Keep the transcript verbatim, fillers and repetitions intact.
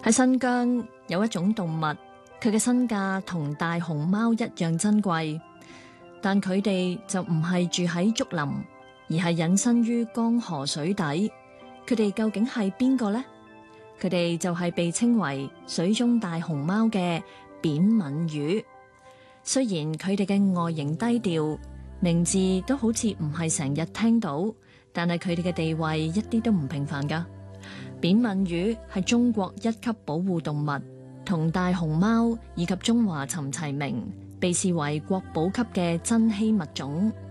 喺新疆有一種動物，佢嘅身價同大熊貓一樣珍貴，但佢哋就唔係住喺竹林，而係隱身於江河水底。佢哋究竟係邊個呢？佢哋就係被稱為水中大熊貓嘅扁吻魚。雖然佢哋嘅外形低調，名字都好似唔係成日聽到，但係佢哋嘅地位一啲都唔平凡㗎。扁吻魚係中國一級保護動物，同大熊貓以及中華鱘齊名，被視為國寶級嘅珍稀物種。